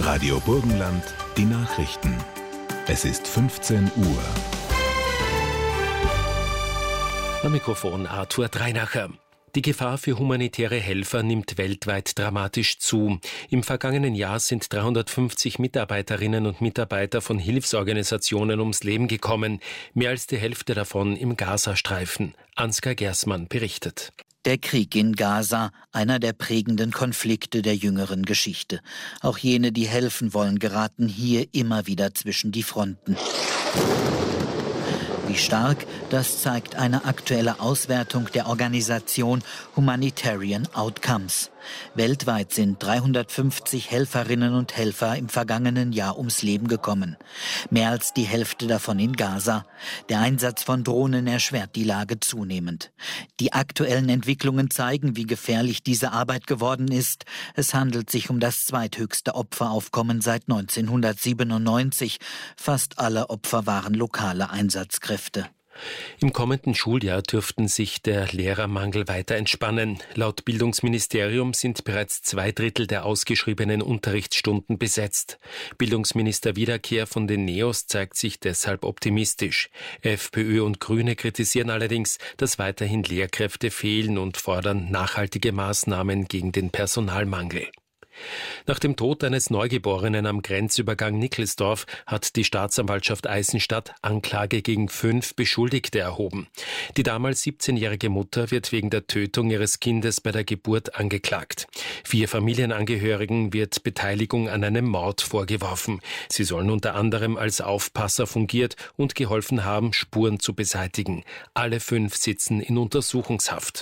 Radio Burgenland, die Nachrichten. Es ist 15 Uhr. Am Mikrofon Arthur Dreinacher. Die Gefahr für humanitäre Helfer nimmt weltweit dramatisch zu. Im vergangenen Jahr sind 350 Mitarbeiterinnen und Mitarbeiter von Hilfsorganisationen ums Leben gekommen. Mehr als die Hälfte davon im Gazastreifen. Ansgar Gersmann berichtet. Der Krieg in Gaza, einer der prägenden Konflikte der jüngeren Geschichte. Auch jene, die helfen wollen, geraten hier immer wieder zwischen die Fronten. Wie stark, das zeigt eine aktuelle Auswertung der Organisation Humanitarian Outcomes. Weltweit sind 350 Helferinnen und Helfer im vergangenen Jahr ums Leben gekommen. Mehr als die Hälfte davon in Gaza. Der Einsatz von Drohnen erschwert die Lage zunehmend. Die aktuellen Entwicklungen zeigen, wie gefährlich diese Arbeit geworden ist. Es handelt sich um das zweithöchste Opferaufkommen seit 1997. Fast alle Opfer waren lokale Einsatzkräfte. Im kommenden Schuljahr dürften sich der Lehrermangel weiter entspannen. Laut Bildungsministerium sind bereits 2/3 der ausgeschriebenen Unterrichtsstunden besetzt. Bildungsminister Wiederkehr von den NEOS zeigt sich deshalb optimistisch. FPÖ und Grüne kritisieren allerdings, dass weiterhin Lehrkräfte fehlen und fordern nachhaltige Maßnahmen gegen den Personalmangel. Nach dem Tod eines Neugeborenen am Grenzübergang Nickelsdorf hat die Staatsanwaltschaft Eisenstadt Anklage gegen 5 Beschuldigte erhoben. Die damals 17-jährige Mutter wird wegen der Tötung ihres Kindes bei der Geburt angeklagt. 4 Familienangehörigen wird Beteiligung an einem Mord vorgeworfen. Sie sollen unter anderem als Aufpasser fungiert und geholfen haben, Spuren zu beseitigen. Alle 5 sitzen in Untersuchungshaft.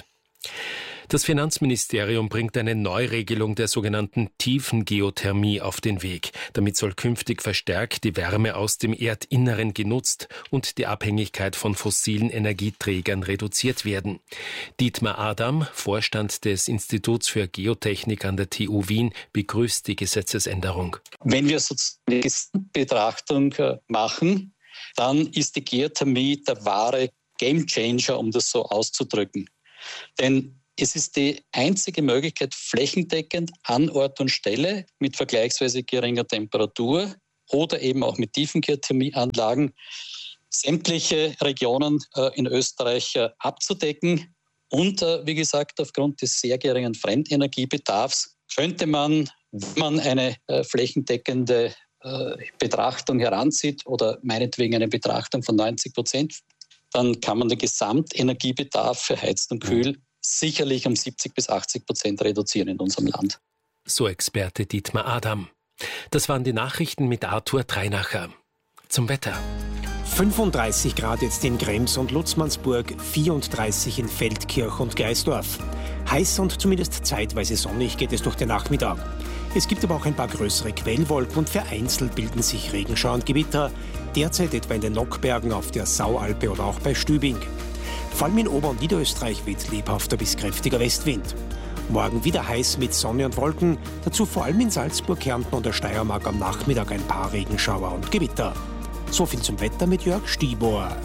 Das Finanzministerium bringt eine Neuregelung der sogenannten Tiefengeothermie auf den Weg. Damit soll künftig verstärkt die Wärme aus dem Erdinneren genutzt und die Abhängigkeit von fossilen Energieträgern reduziert werden. Dietmar Adam, Vorstand des Instituts für Geotechnik an der TU Wien, begrüßt die Gesetzesänderung. Wenn wir sozusagen eine Gesamtbetrachtung machen, dann ist die Geothermie der wahre Gamechanger, um das so auszudrücken. Denn es ist die einzige Möglichkeit, flächendeckend an Ort und Stelle mit vergleichsweise geringer Temperatur oder eben auch mit Tiefengeothermieanlagen sämtliche Regionen in Österreich abzudecken. Und wie gesagt, aufgrund des sehr geringen Fremdenergiebedarfs könnte man, wenn man eine flächendeckende Betrachtung heranzieht oder meinetwegen eine Betrachtung von 90%, dann kann man den Gesamtenergiebedarf für Heizen und Kühl sicherlich um 70-80% reduzieren in unserem Land. So Experte Dietmar Adam. Das waren die Nachrichten mit Arthur Dreinacher. Zum Wetter. 35 Grad jetzt in Krems und Lutzmannsburg, 34 in Feldkirch und Geisdorf. Heiß und zumindest zeitweise sonnig geht es durch den Nachmittag. Es gibt aber auch ein paar größere Quellwolken und vereinzelt bilden sich Regenschauer und Gewitter. Derzeit etwa in den Nockbergen, auf der Saualpe oder auch bei Stübing. Vor allem in Ober- und Niederösterreich weht lebhafter bis kräftiger Westwind. Morgen wieder heiß mit Sonne und Wolken, dazu vor allem in Salzburg, Kärnten und der Steiermark am Nachmittag ein paar Regenschauer und Gewitter. So viel zum Wetter mit Jörg Stibor.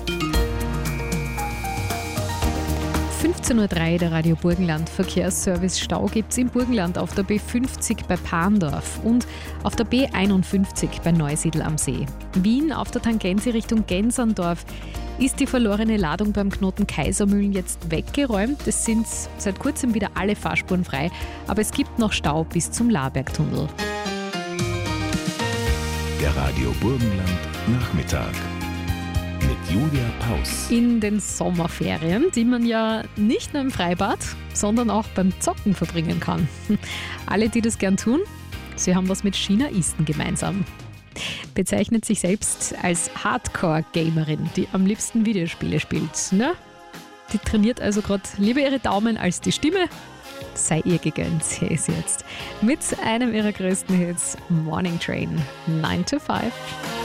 15.03 Uhr, der Radio Burgenland Verkehrsservice. Stau gibt es im Burgenland auf der B50 bei Parndorf und auf der B51 bei Neusiedl am See. Wien auf der Tangente Richtung Genserndorf ist die verlorene Ladung beim Knoten Kaisermühlen jetzt weggeräumt. Es sind seit kurzem wieder alle Fahrspuren frei, aber es gibt noch Stau bis zum Labergtunnel. Der Radio Burgenland Nachmittag mit Julia Paus. In den Sommerferien, die man ja nicht nur im Freibad, sondern auch beim Zocken verbringen kann. Alle, die das gern tun, sie haben was mit Chinaisten gemeinsam. Bezeichnet sich selbst als Hardcore-Gamerin, die am liebsten Videospiele spielt. Ne? Die trainiert also gerade lieber ihre Daumen als die Stimme. Sei ihr gegönnt, hier ist jetzt mit einem ihrer größten Hits, Morning Train, 9 to 5.